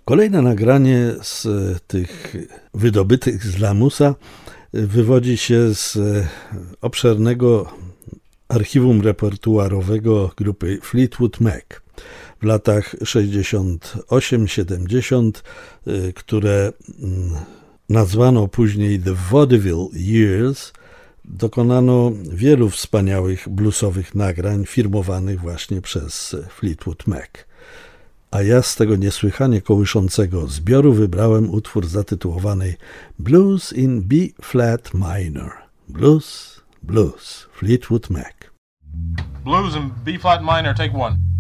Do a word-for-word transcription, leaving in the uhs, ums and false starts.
Kolejne nagranie z tych wydobytych z lamusa wywodzi się z obszernego archiwum repertuarowego grupy Fleetwood Mac w latach sześćdziesiątym ósmym siedemdziesiątym, które nazwano później The Vaudeville Years. Dokonano wielu wspaniałych bluesowych nagrań firmowanych właśnie przez Fleetwood Mac. A ja z tego niesłychanie kołyszącego zbioru wybrałem utwór zatytułowany Blues in B-flat minor. Blues, blues, Fleetwood Mac. Blues in B-flat minor, take one.